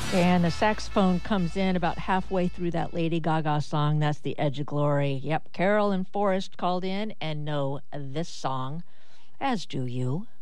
And the saxophone comes in about halfway through that Lady Gaga song. That's The Edge of Glory. Yep, Carol and Forrest called in and know this song, as do you.